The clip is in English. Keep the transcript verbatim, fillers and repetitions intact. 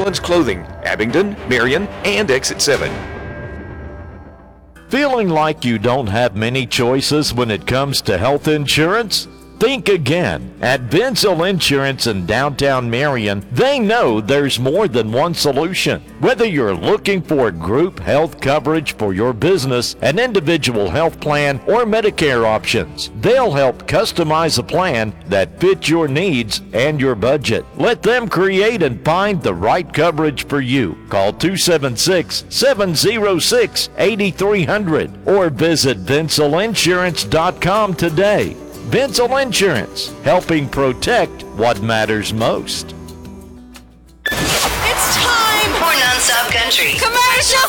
Islands Clothing, Abingdon, Marion, and Exit seven. Feeling like you don't have many choices when it comes to health insurance? Think again. At Benzel Insurance in downtown Marion, they know there's more than one solution. Whether you're looking for group health coverage for your business, an individual health plan, or Medicare options, they'll help customize a plan that fits your needs and your budget. Let them create and find the right coverage for you. Call two seven six, seven zero six, eight three zero zero or visit Benzel Insurance dot com today. Benzel Insurance, helping protect what matters most. It's time For Nonstop Country. commercial